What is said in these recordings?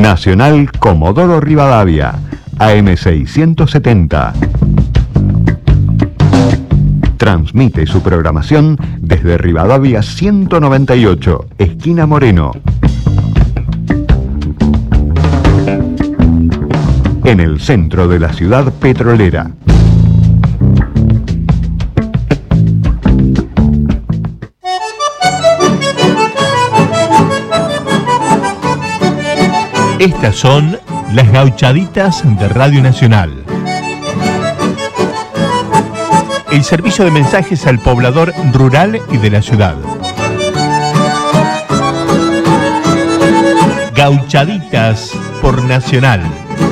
Nacional Comodoro Rivadavia, AM 670. Transmite su programación desde Rivadavia 198, esquina Moreno. En el centro de la ciudad petrolera. Estas son las gauchaditas de Radio Nacional. El servicio de mensajes al poblador rural y de la ciudad. Gauchaditas por Nacional.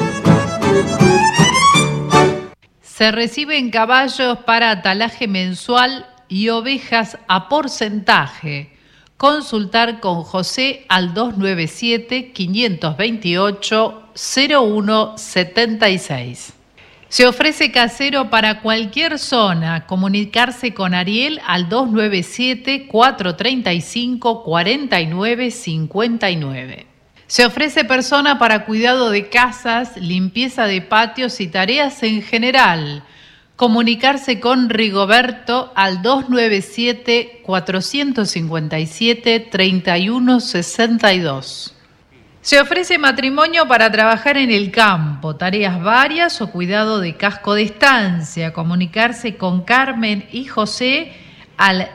Se reciben caballos para atalaje mensual y ovejas a porcentaje. Consultar con José al 297-528-0176. Se ofrece casero para cualquier zona. Comunicarse con Ariel al 297-435-4959. Se ofrece persona para cuidado de casas, limpieza de patios y tareas en general. Comunicarse con Rigoberto al 297-457-3162. Se ofrece matrimonio para trabajar en el campo, tareas varias o cuidado de casco de estancia. Comunicarse con Carmen y José al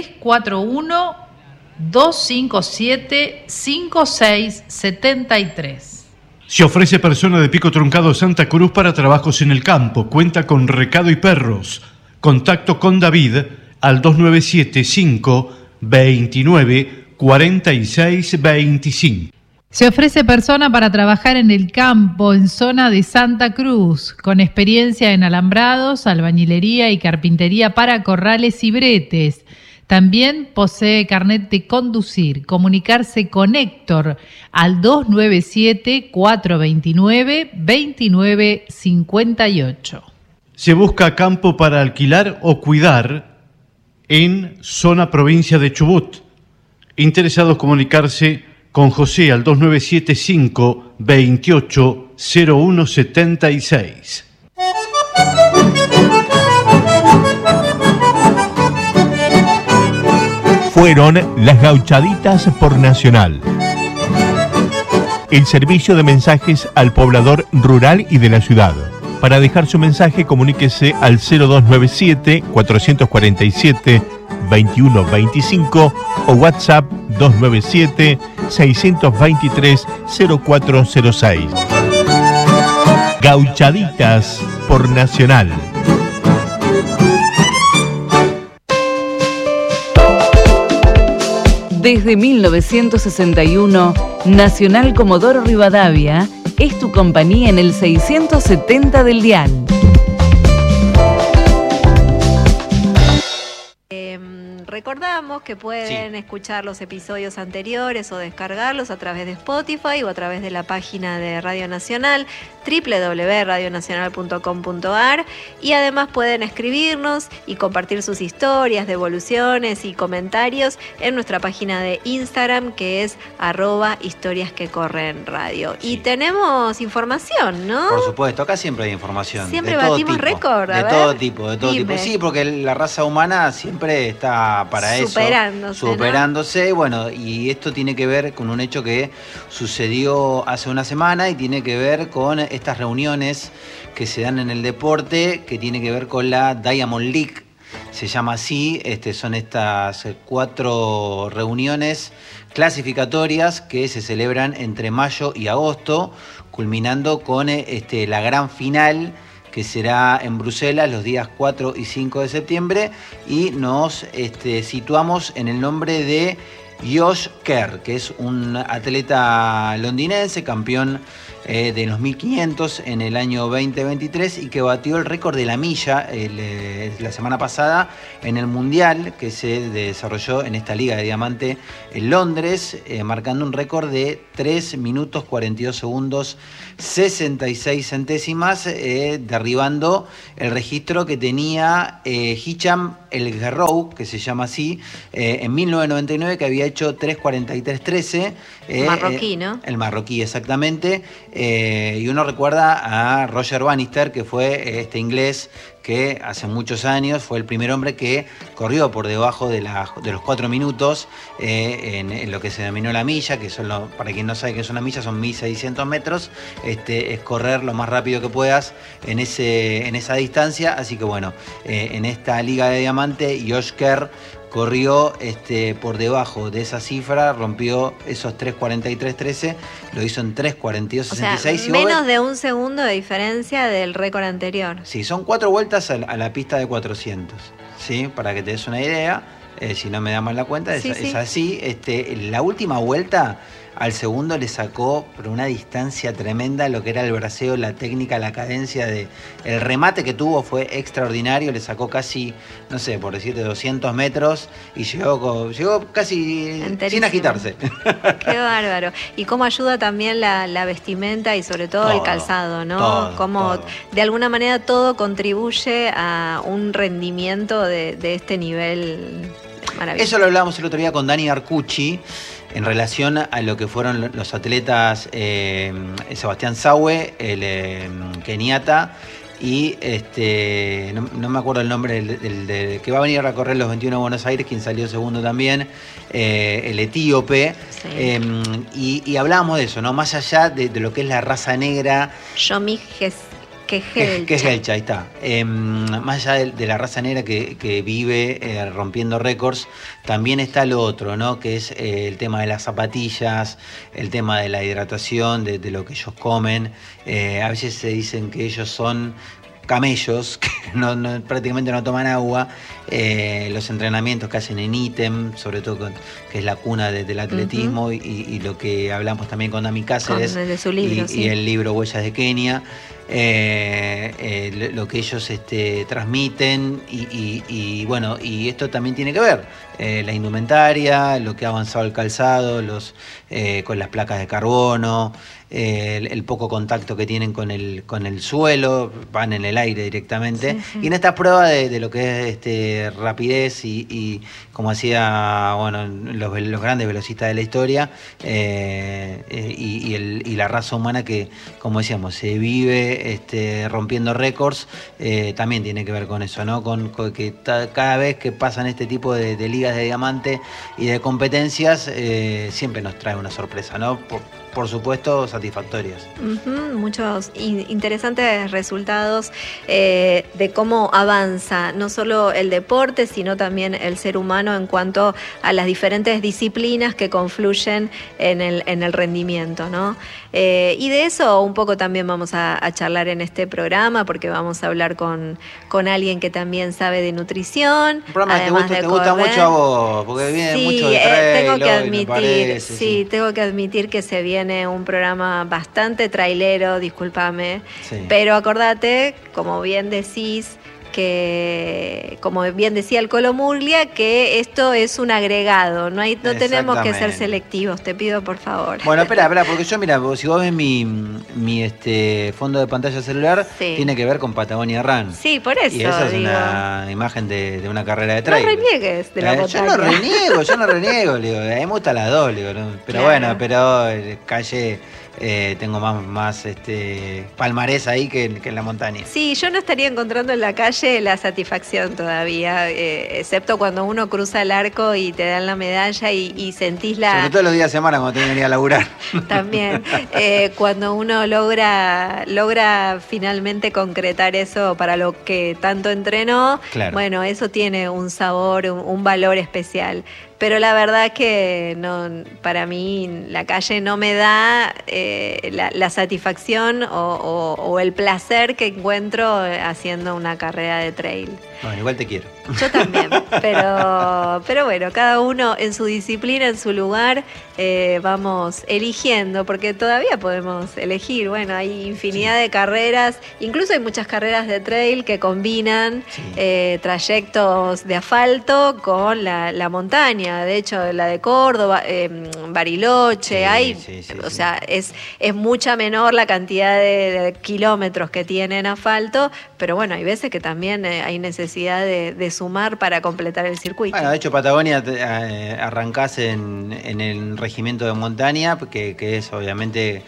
341-257-5673. Se ofrece persona de Pico Truncado Santa Cruz para trabajos en el campo. Cuenta con recado y perros. Contacto con David al 297-529-4625. Se ofrece persona para trabajar en el campo en zona de Santa Cruz, con experiencia en alambrados, albañilería y carpintería para corrales y bretes. También posee carnet de conducir. Comunicarse con Héctor al 297-429-2958. Se busca campo para alquilar o cuidar en zona provincia de Chubut. Interesados comunicarse con José al 297-528-0176. Fueron las gauchaditas por Nacional. El servicio de mensajes al poblador rural y de la ciudad. Para dejar su mensaje, comuníquese al 0297-447-2125 o WhatsApp 297-623-0406. Gauchaditas por Nacional. Desde 1961, Nacional Comodoro Rivadavia es tu compañía en el 670 del dial. Recordamos que pueden escuchar los episodios anteriores o descargarlos a través de Spotify o a través de la página de Radio Nacional, www.radionacional.com.ar, y además pueden escribirnos y compartir sus historias, devoluciones y comentarios en nuestra página de Instagram, que es @historiasquecorrenradio. Y tenemos información, ¿no? Por supuesto, acá siempre hay información. Siempre batimos récord, de todo tipo. Sí, porque la raza humana siempre está para superándose, ¿no? Bueno, y esto tiene que ver con un hecho que sucedió hace una semana y tiene que ver con estas reuniones que se dan en el deporte, que tiene que ver con la Diamond League, se llama así. Son estas 4 reuniones clasificatorias que se celebran entre mayo y agosto, culminando con la gran final, que será en Bruselas los días 4 y 5 de septiembre, y nos situamos en el nombre de Josh Kerr, que es un atleta londinense, campeón de los 1500 en el año 2023 y que batió el récord de la milla la semana pasada en el Mundial que se desarrolló en esta Liga de Diamante en Londres, marcando un récord de 3 minutos 42 segundos 66 centésimas, derribando el registro que tenía Hicham El Guerrou, que se llama así, en 1999, que había hecho 3:43:13. Marroquí, ¿no? El marroquí, exactamente. Y uno recuerda a Roger Bannister, que fue este inglés que hace muchos años fue el primer hombre que corrió por debajo de los 4 minutos en lo que se denominó la milla, que son para quien no sabe qué es una milla, son 1.600 metros. Es correr lo más rápido que puedas en esa distancia. Así que bueno, en esta Liga de Diamante, Josh Kerr corrió por debajo de esa cifra, rompió esos 3:43:13, lo hizo en 3:42:66. O sea, menos de un segundo de diferencia del récord anterior. Sí, son 4 vueltas a la pista de 400, ¿sí? Para que te des una idea, si no me da mal la cuenta, es así. La última vuelta al segundo le sacó por una distancia tremenda lo que era el braceo, la técnica, la cadencia el remate que tuvo fue extraordinario, le sacó casi, no sé, por decirte 200 metros y llegó casi enterísimo, sin agitarse. Qué bárbaro. Y cómo ayuda también la vestimenta y sobre todo el calzado, ¿no? Cómo de alguna manera todo contribuye a un rendimiento de este nivel maravilloso. Eso lo hablábamos el otro día con Dani Arcucci, en relación a lo que fueron los atletas Sebastián Saue, el keniata, y no me acuerdo el nombre, el que va a venir a recorrer los 21 de Buenos Aires, quien salió segundo también, el etíope. Sí. Y hablábamos de eso, ¿no? Más allá de lo que es la raza negra. Yomi Kejelcha, ahí está. Más allá de la raza negra que vive rompiendo récords, también está lo otro, ¿no? Que es el tema de las zapatillas, el tema de la hidratación, de lo que ellos comen. A veces se dicen que ellos son camellos, que prácticamente no toman agua. Los entrenamientos que hacen en ITEM, sobre todo que es la cuna del atletismo, y lo que hablamos también con Dami Cáceres, de su libro, y el libro Huellas de Kenia. Lo que ellos transmiten y bueno, y esto también tiene que ver la indumentaria, lo que ha avanzado el calzado, con las placas de carbono, el poco contacto que tienen con el suelo, van en el aire directamente. Sí. Y en esta prueba de lo que es rapidez y como hacía los grandes velocistas de la historia, y la raza humana que, como decíamos, se vive rompiendo récords, también tiene que ver con eso, ¿no? Con que cada vez que pasan este tipo de ligas de diamante y de competencias, siempre nos trae una sorpresa, ¿no? Por supuesto, satisfactorias. Muchos interesantes resultados de cómo avanza no solo el deporte, sino también el ser humano en cuanto a las diferentes disciplinas que confluyen en el rendimiento, ¿no? Y de eso un poco también vamos a charlar en este programa, porque vamos a hablar con alguien que también sabe de nutrición. Un programa que te gusta mucho a vos, porque viene mucho de trail, tengo que admitir, tengo que admitir que se viene un programa bastante trailero, discúlpame, pero acordate, como bien decís, que, como bien decía el Colo Murglia, que esto es un agregado, no tenemos que ser selectivos, te pido por favor. Bueno, espera, porque yo, mira, si vos ves mi fondo de pantalla celular, tiene que ver con Patagonia Run. Sí, por eso. Y esa es una imagen de una carrera de trail. No reniegues de la montaña. Yo no reniego, digo, a mí me gusta las dos, digo, ¿no? Pero claro. Pero calle... tengo más palmarés ahí que en la montaña. Sí, yo no estaría encontrando en la calle la satisfacción todavía, excepto cuando uno cruza el arco y te dan la medalla y sentís la... Sobre todo los días de semana cuando tenés que venir a laburar. También, cuando uno logra finalmente concretar eso para lo que tanto entrenó, claro. Bueno, eso tiene un sabor, un valor especial. Pero la verdad que no, para mí la calle no me da la satisfacción o el placer que encuentro haciendo una carrera de trail. Bueno, igual te quiero. Yo también, pero bueno, cada uno en su disciplina, en su lugar, vamos eligiendo, porque todavía podemos elegir. Bueno, hay infinidad de carreras, incluso hay muchas carreras de trail que combinan trayectos de asfalto con la montaña. De hecho, la de Córdoba, Bariloche, o sea, es mucha menor la cantidad de kilómetros que tienen asfalto, pero bueno, hay veces que también hay necesidad necesidad de sumar para completar el circuito. Bueno, de hecho Patagonia arrancás en el regimiento de montaña, que es obviamente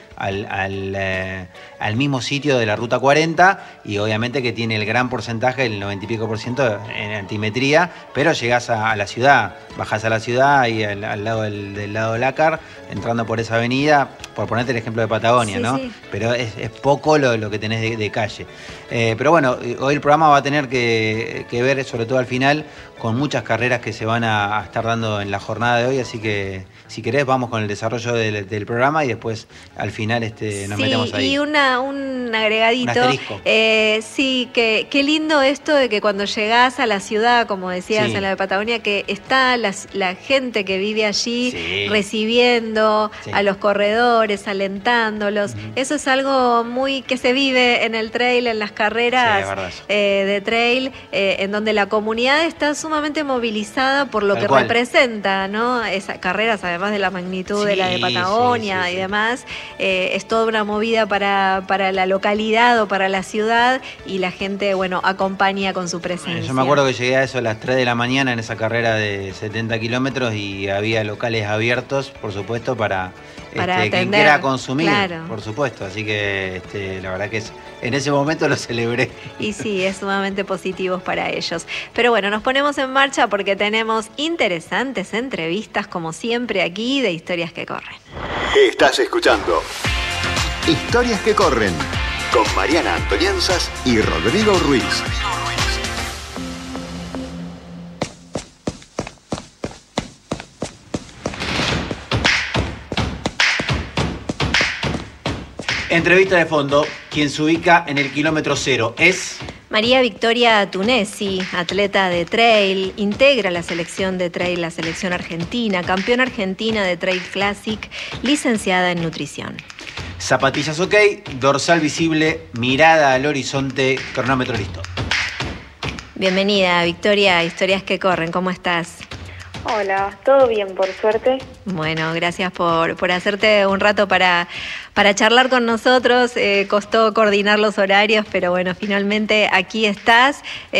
al mismo sitio de la Ruta 40, y obviamente que tiene el gran porcentaje, el 90 y pico % en altimetría, pero llegás a la ciudad, bajás a la ciudad ahí al lado del lado de Lácar, entrando por esa avenida, por ponerte el ejemplo de Patagonia, sí, ¿no? Sí. Pero es poco lo que tenés de calle. Pero bueno, hoy el programa va a tener que ver, sobre todo al final, con muchas carreras que se van a estar dando en la jornada de hoy, así que si querés vamos con el desarrollo del programa y después al final nos metemos ahí. Y un agregadito. Un asterisco. Sí, qué lindo esto de que cuando llegás a la ciudad, como decías, en la de Patagonia, que está la gente que vive allí recibiendo a los corredores, alentándolos. Eso es algo muy que se vive en el trail, en las carreras de trail, en donde la comunidad está sumamente movilizada por lo que representa, ¿no? Esas carreras, además de la magnitud de la de Patagonia y demás, es toda una movida para la localidad o para la ciudad, y la gente, bueno, acompaña con su presencia. Yo me acuerdo que llegué a eso a las 3 de la mañana en esa carrera de 70 kilómetros y había locales abiertos, por supuesto, para quien quiera consumir, por supuesto. Así que la verdad que en ese momento lo celebré. Y sí, es sumamente positivo para ellos. Pero bueno, nos ponemos en marcha porque tenemos interesantes entrevistas, como siempre, aquí de Historias que Corren. Estás escuchando Historias que Corren con Mariana Antonianzas y Rodrigo Ruiz. Entrevista de fondo, quien se ubica en el kilómetro 0 es... María Victoria Tunesi, atleta de trail, integra la selección de trail, la selección argentina, campeona argentina de Trail Classic, licenciada en nutrición. Zapatillas ok, dorsal visible, mirada al horizonte, cronómetro listo. Bienvenida, Victoria, a Historias que Corren, ¿cómo estás? Hola, todo bien, por suerte. Bueno, gracias por hacerte un rato para charlar con nosotros. Costó coordinar los horarios, pero bueno, finalmente aquí estás.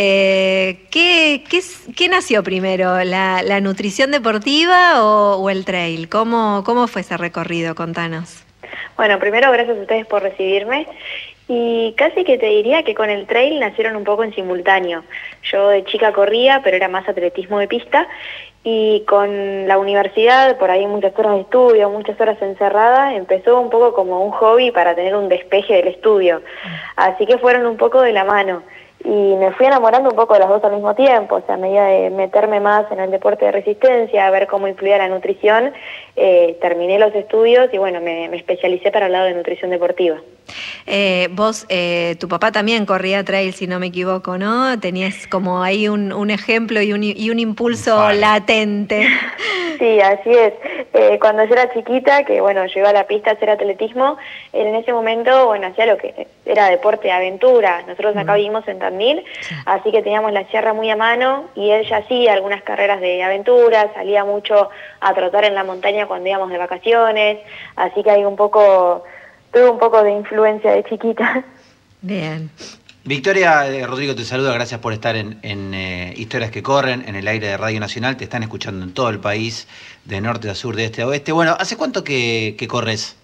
¿Qué nació primero, la nutrición deportiva o el trail? ¿Cómo fue ese recorrido? Contanos. Bueno, primero gracias a ustedes por recibirme. Y casi que te diría que con el trail nacieron un poco en simultáneo. Yo de chica corría, pero era más atletismo de pista, y con la universidad, por ahí muchas horas de estudio, muchas horas encerrada, empezó un poco como un hobby para tener un despeje del estudio. Así que fueron un poco de la mano. Y me fui enamorando un poco de las dos al mismo tiempo, o sea, a medida de meterme más en el deporte de resistencia, a ver cómo influía la nutrición, terminé los estudios y bueno, me especialicé para el lado de nutrición deportiva. Vos, tu papá también corría trail, si no me equivoco, ¿no? Tenías como ahí un ejemplo y un impulso latente. Sí, así es. Cuando yo era chiquita, que bueno, yo iba a la pista a hacer atletismo, en ese momento, bueno, hacía lo que era deporte de aventura. Nosotros acá vivimos en Tandil, así que teníamos la sierra muy a mano, y él ya hacía algunas carreras de aventura, salía mucho a trotar en la montaña cuando íbamos de vacaciones, así que hay tuve un poco de influencia de chiquita. Bien. Victoria, Rodrigo te saluda, gracias por estar en Historias que Corren, en el aire de Radio Nacional. Te están escuchando en todo el país, de norte a sur, de este a oeste. Bueno, ¿hace cuánto que corres?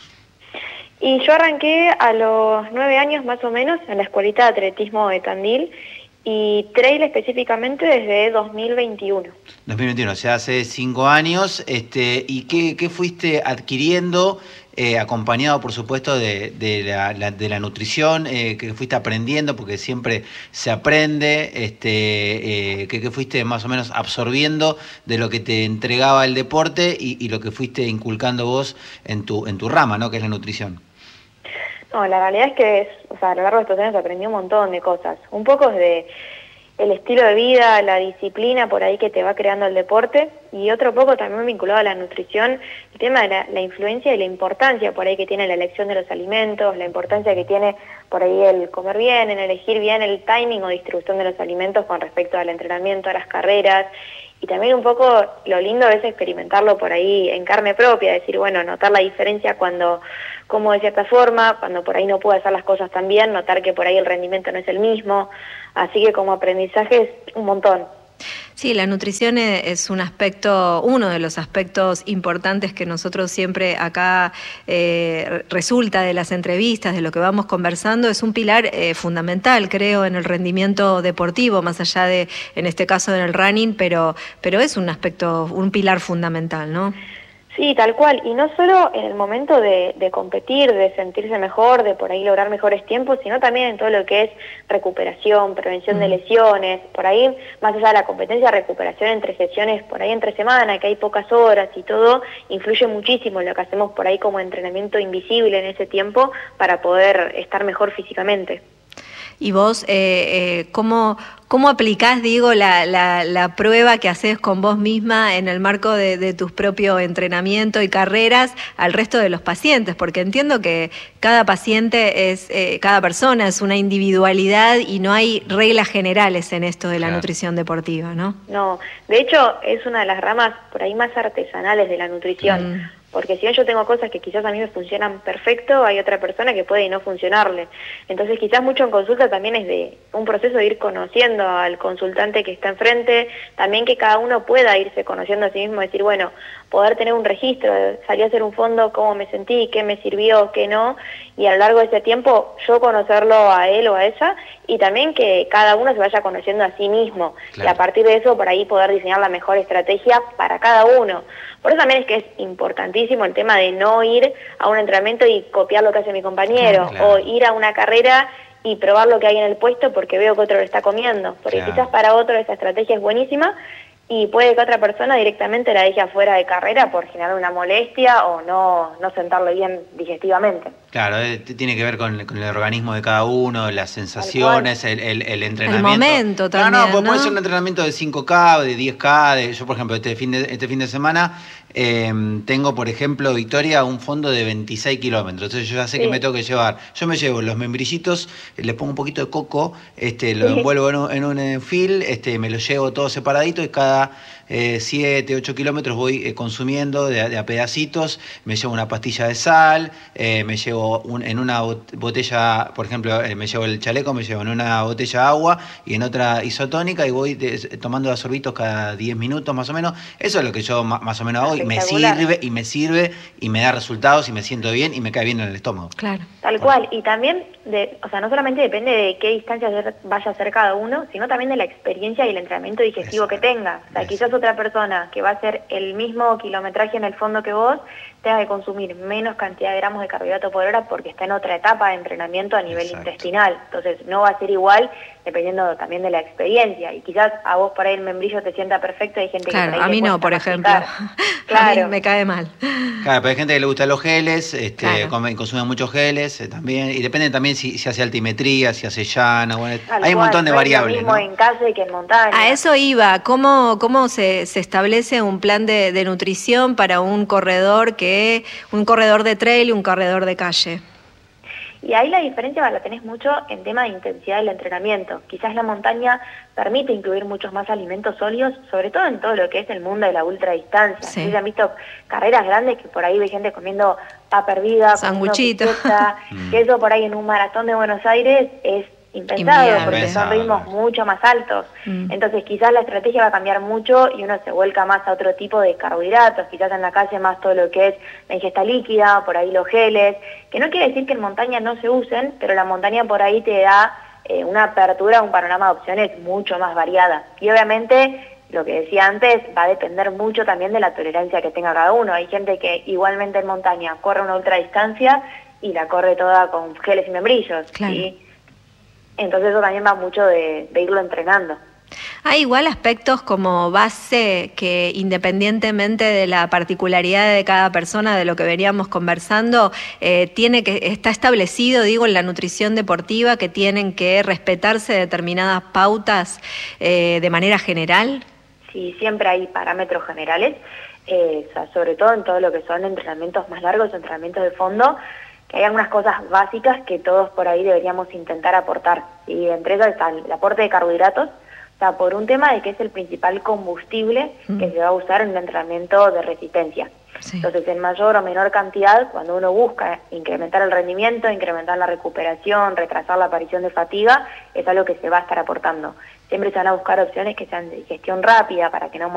Y yo arranqué a los 9 años más o menos en la escuelita de atletismo de Tandil, y trail específicamente desde 2021. 2021, o sea, hace 5 años. ¿Y qué fuiste adquiriendo, acompañado por supuesto de la nutrición, que fuiste aprendiendo, porque siempre se aprende, que fuiste más o menos absorbiendo de lo que te entregaba el deporte y lo que fuiste inculcando vos en tu rama, ¿no?, que es la nutrición? No, la realidad es que a lo largo de estos años aprendí un montón de cosas. Un poco desde el estilo de vida, la disciplina por ahí que te va creando el deporte, y otro poco también vinculado a la nutrición, el tema de la influencia y la importancia por ahí que tiene la elección de los alimentos, la importancia que tiene por ahí el comer bien, en elegir bien el timing o distribución de los alimentos con respecto al entrenamiento, a las carreras. Y también un poco lo lindo es experimentarlo por ahí en carne propia, decir, bueno, notar la diferencia cuando como de cierta forma, cuando por ahí no puedo hacer las cosas tan bien, notar que por ahí el rendimiento no es el mismo, así que como aprendizaje es un montón. Sí, la nutrición es un aspecto, uno de los aspectos importantes que nosotros siempre acá resulta de las entrevistas, de lo que vamos conversando, es un pilar fundamental, creo, en el rendimiento deportivo, más allá de, en este caso, en el running, pero es un aspecto, un pilar fundamental, ¿no? Sí, tal cual, y no solo en el momento de competir, de sentirse mejor, de por ahí lograr mejores tiempos, sino también en todo lo que es recuperación, prevención de lesiones, por ahí, más allá de la competencia, recuperación entre sesiones, por ahí entre semana, que hay pocas horas y todo, influye muchísimo en lo que hacemos por ahí como entrenamiento invisible en ese tiempo para poder estar mejor físicamente. Y vos, ¿cómo aplicás, digo, la prueba que haces con vos misma en el marco de tus propios entrenamientos y carreras al resto de los pacientes? Porque entiendo que cada paciente cada persona es una individualidad y no hay reglas generales en esto de la nutrición deportiva, ¿no? No, de hecho es una de las ramas por ahí más artesanales de la nutrición. Porque si bien yo tengo cosas que quizás a mí me funcionan perfecto, hay otra persona que puede no funcionarle. Entonces quizás mucho en consulta también es de un proceso de ir conociendo al consultante que está enfrente, también que cada uno pueda irse conociendo a sí mismo, decir, bueno, poder tener un registro, salí a hacer un fondo, cómo me sentí, qué me sirvió, qué no, y a lo largo de ese tiempo yo conocerlo a él o a ella, y también que cada uno se vaya conociendo a sí mismo, y a partir de eso por ahí poder diseñar la mejor estrategia para cada uno. Por eso también es que es importantísimo el tema de no ir a un entrenamiento y copiar lo que hace mi compañero, o ir a una carrera y probar lo que hay en el puesto porque veo que otro lo está comiendo, porque quizás para otro esa estrategia es buenísima, y puede que otra persona directamente la deje afuera de carrera por generar una molestia o no sentarlo bien digestivamente. Claro, tiene que ver con el organismo de cada uno, las sensaciones, el entrenamiento. El momento también, No, puede ser un entrenamiento de 5K, de 10K, yo por ejemplo este fin de semana tengo por ejemplo Victoria un fondo de 26 kilómetros, entonces yo ya sé que me tengo que llevar, yo me llevo los membrillitos, le pongo un poquito de coco, lo envuelvo en un film, me lo llevo todo separadito y cada 7, 8 kilómetros voy consumiendo de a pedacitos, me llevo una pastilla de sal, me llevo en una botella, por ejemplo, me llevo el chaleco, me llevo en una botella de agua y en otra isotónica y voy tomando a sorbitos cada 10 minutos más o menos. Eso es lo que yo más o menos hago y me sirve y me da resultados y me siento bien y me cae bien en el estómago. Claro. Tal cual, y también, no solamente depende de qué distancia vaya a hacer cada uno, sino también de la experiencia y el entrenamiento digestivo que tenga. O sea, quizás otra persona que va a hacer el mismo kilometraje en el fondo que vos tenga que consumir menos cantidad de gramos de carbohidrato por hora porque está en otra etapa de entrenamiento a nivel intestinal. Entonces no va a ser igual dependiendo también de la experiencia. Y quizás a vos por ahí el membrillo te sienta perfecto, hay gente que por ahí a mí no, por ejemplo. Claro. A mí me cae mal. Claro, pero hay gente que le gustan los geles, consume muchos geles también, y depende también si hace altimetría, si hace llana, bueno, hay un montón de variables. Es lo mismo en casa que en montaña. A eso iba, ¿cómo se establece un plan de nutrición para un corredor de trail y un corredor de calle? Y ahí la diferencia la tenés mucho en tema de intensidad del entrenamiento. Quizás la montaña permite incluir muchos más alimentos sólidos, sobre todo en todo lo que es el mundo de la ultradistancia. Sí. ¿Se han visto carreras grandes que por ahí ve gente comiendo papa hervida, sanguchito, que eso por ahí en un maratón de Buenos Aires es impensado, porque son ritmos mucho más altos. Entonces quizás la estrategia va a cambiar mucho y uno se vuelca más a otro tipo de carbohidratos, quizás en la calle más todo lo que es la ingesta líquida, por ahí los geles, que no quiere decir que en montaña no se usen, pero la montaña por ahí te da una apertura, un panorama de opciones mucho más variada. Y obviamente, lo que decía antes, va a depender mucho también de la tolerancia que tenga cada uno. Hay gente que igualmente en montaña corre una ultradistancia y la corre toda con geles y membrillos. Claro. ¿Sí? Entonces eso también va mucho de irlo entrenando. Hay igual aspectos como base que independientemente de la particularidad de cada persona, de lo que veníamos conversando, está establecido, en la nutrición deportiva que tienen que respetarse determinadas pautas de manera general. Sí, siempre hay parámetros generales, sobre todo en todo lo que son entrenamientos más largos, entrenamientos de fondo, que hay algunas cosas básicas que todos por ahí deberíamos intentar aportar. Y entre ellas está el aporte de carbohidratos, o sea, por un tema de que es el principal combustible que se va a usar en un entrenamiento de resistencia. Sí. Entonces, en mayor o menor cantidad, cuando uno busca incrementar el rendimiento, incrementar la recuperación, retrasar la aparición de fatiga, es algo que se va a estar aportando. Siempre se van a buscar opciones que sean de digestión rápida para que no